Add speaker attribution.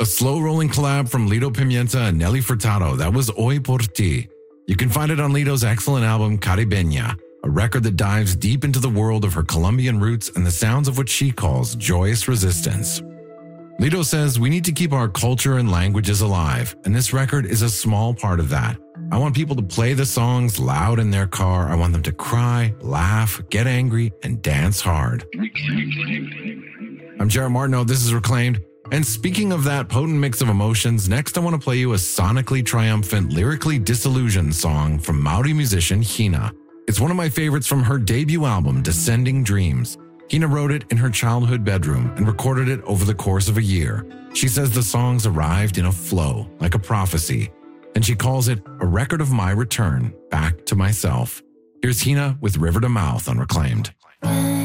Speaker 1: slow-rolling collab from Lido Pimienta and Nelly Furtado. That was Hoy Por Ti. You can find it on Lido's excellent album, Caribeña, a record that dives deep into the world of her Colombian roots and the sounds of what she calls joyous resistance. Lido says we need to keep our culture and languages alive, and this record is a small part of that. I want people to play the songs loud in their car. I want them to cry, laugh, get angry, and dance hard. I'm Jared Martineau. This is Reclaimed. And speaking of that potent mix of emotions, next I want to play you a sonically triumphant, lyrically disillusioned song from Maori musician Hina. It's one of my favorites from her debut album, Descending Dreams. Hina wrote it in her childhood bedroom and recorded it over the course of a year. She says the songs arrived in a flow, like a prophecy, and she calls it a record of my return back to myself. Here's Hina with River to Mouth on Reclaimed.